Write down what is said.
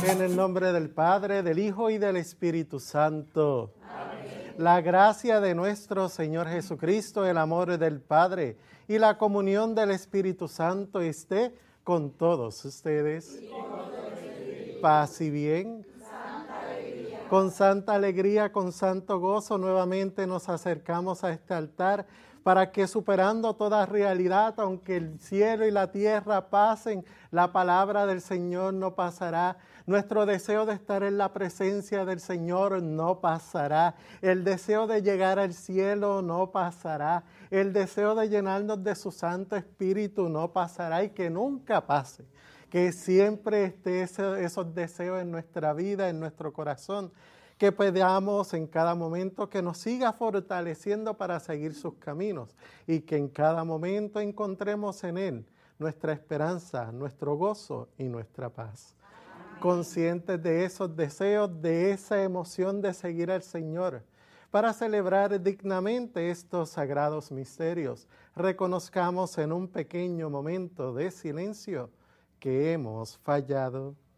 En el nombre del Padre, del Hijo y del Espíritu Santo. Amén. La gracia de nuestro Señor Jesucristo, el amor del Padre y la comunión del Espíritu Santo esté con todos ustedes. Paz y bien. Con santa alegría, con santo gozo, nuevamente nos acercamos a este altar para que, superando toda realidad, aunque el cielo y la tierra pasen, la palabra del Señor no pasará. Nuestro deseo de estar en la presencia del Señor no pasará. El deseo de llegar al cielo no pasará. El deseo de llenarnos de su Santo Espíritu no pasará y que nunca pase. Que siempre esté esos deseos en nuestra vida, en nuestro corazón, que podamos en cada momento que nos siga fortaleciendo para seguir sus caminos y que en cada momento encontremos en Él nuestra esperanza, nuestro gozo y nuestra paz. Amén. Conscientes de esos deseos, de esa emoción de seguir al Señor, para celebrar dignamente estos sagrados misterios, reconozcamos en un pequeño momento de silencio que hemos fallado.